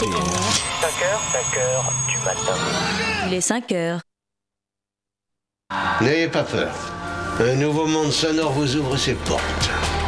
5 heures du matin. Il est 5 heures. N'ayez pas peur. Un nouveau monde sonore vous ouvre ses portes.